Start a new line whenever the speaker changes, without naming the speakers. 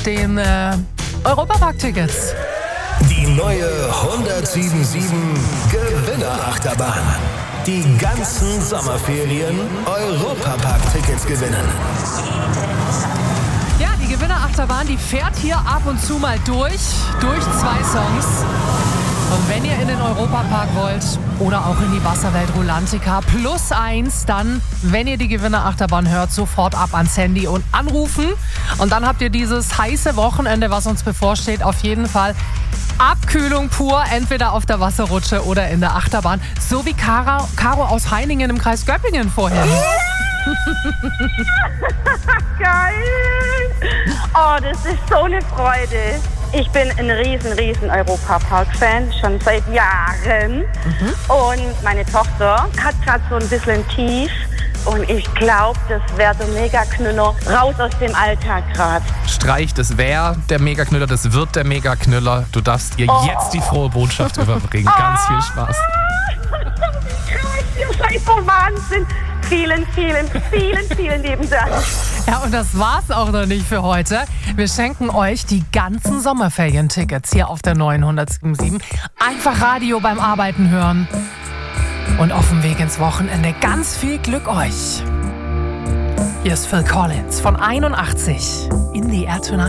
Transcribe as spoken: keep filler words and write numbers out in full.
den äh, Europapark-Tickets.
Die neue hundertsiebenundsiebzig Gewinnerachterbahn. Die ganzen Sommerferien Europapark-Tickets gewinnen.
Ja, die Gewinnerachterbahn, die fährt hier ab und zu mal durch, durch zwei Songs. Und wenn ihr in den Europapark wollt oder auch in die Wasserwelt Rulantica plus eins, dann, wenn ihr die Gewinnerachterbahn hört, sofort ab ans Handy und anrufen. Und dann habt ihr dieses heiße Wochenende, was uns bevorsteht, auf jeden Fall Abkühlung pur, entweder auf der Wasserrutsche oder in der Achterbahn. So wie Caro, Caro aus Heiningen im Kreis Göppingen vorhin.
Geil! Oh, das ist so eine Freude. Ich bin ein riesen, riesen Europapark-Fan, schon seit Jahren. Mhm. Und meine Tochter hat gerade so ein bisschen tief. Und ich glaube, das wäre der Megaknüller raus aus dem Alltag gerade.
Streich, das wäre der Megaknüller, das wird der Megaknüller. Du darfst ihr
Oh.
jetzt die frohe Botschaft überbringen. Ganz viel Spaß.
Ihr seid so Wahnsinn. Vielen, vielen, vielen, vielen lieben Dank.
Ja, und das war's auch noch nicht für heute. Wir schenken euch die ganzen Sommerferientickets hier auf der neuen hundertsiebenundsiebzig. Einfach Radio beim Arbeiten hören. Und auf dem Weg ins Wochenende ganz viel Glück euch. Hier ist Phil Collins von einundachtzig in die Air Tonight.